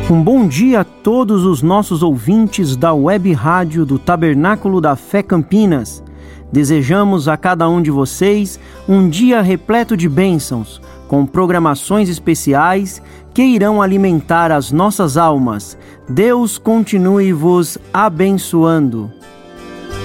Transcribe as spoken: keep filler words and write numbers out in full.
Um bom dia a todos os nossos ouvintes da web rádio do Tabernáculo da Fé Campinas. Desejamos a cada um de vocês um dia repleto de bênçãos, com programações especiais que irão alimentar as nossas almas. Deus continue vos abençoando.